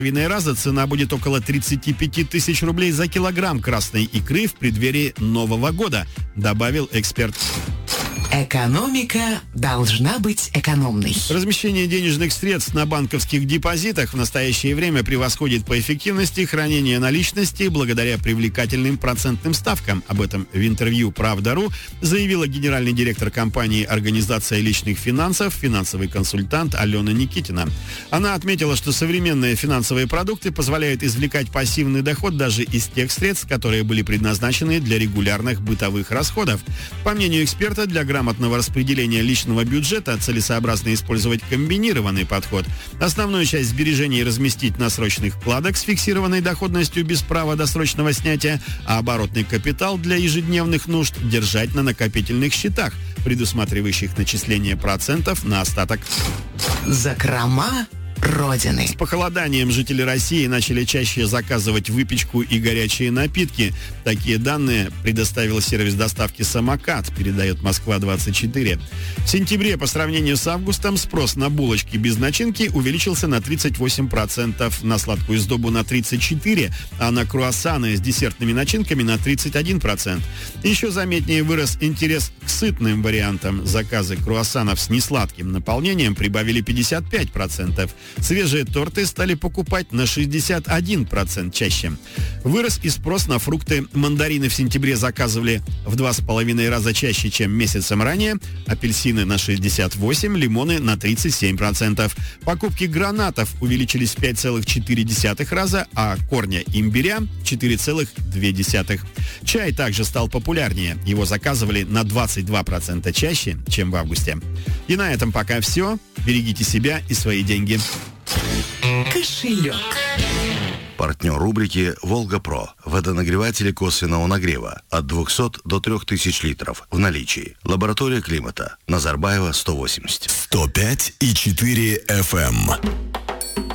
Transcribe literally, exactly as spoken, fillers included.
половиной раза цена будет около тридцать пять тысяч рублей за килограмм красной икры в преддверии Нового года, добавил эксперт. Экономика должна быть экономной. Размещение денежных средств на банковских депозитах в настоящее время превосходит по эффективности хранение наличности благодаря привлекательным процентным ставкам. Об этом в интервью «Правда.ру» заявила генеральный директор компании «Организация личных финансов», финансовый консультант Алена Никитина. Она отметила, что современные финансовые продукты позволяют извлекать пассивный доход даже из тех средств, которые были предназначены для регулярных бытовых расходов. По мнению эксперта, для грамотного распределения личного бюджета целесообразно использовать комбинированный подход. Основную часть сбережений разместить на срочных вкладах с фиксированной доходностью без права досрочного снятия, а оборотный капитал для ежедневных нужд держать на накопительных счетах, предусматривающих начисление процентов на остаток. Закрома Родины. С похолоданием жители России начали чаще заказывать выпечку и горячие напитки. Такие данные предоставил сервис доставки «Самокат», передает Москва двадцать четыре. В сентябре по сравнению с августом спрос на булочки без начинки увеличился на тридцать восемь процентов, на сладкую сдобу на тридцать четыре процента, а на круассаны с десертными начинками на тридцать один процент. Еще заметнее вырос интерес к сытным вариантам. Заказы круассанов с несладким наполнением прибавили пятьдесят пять процентов. Свежие торты стали покупать на шестьдесят один процент чаще. Вырос и спрос на фрукты. Мандарины в сентябре заказывали в два с половиной раза чаще, чем месяцем ранее. Апельсины на шестьдесят восемь процентов, лимоны на тридцать семь процентов. Покупки гранатов увеличились в пять целых четыре десятых раза, а корня имбиря – четыре целых две десятых. Чай также стал популярнее. Его заказывали на двадцать два процента чаще, чем в августе. И на этом пока все. Берегите себя и свои деньги. Кошелек. Партнер рубрики «Волга-Про». Водонагреватели косвенного нагрева от двухсот до трёх тысяч литров в наличии. Лаборатория климата. Назарбаева, сто восемьдесят. сто пять и четыре эф эм.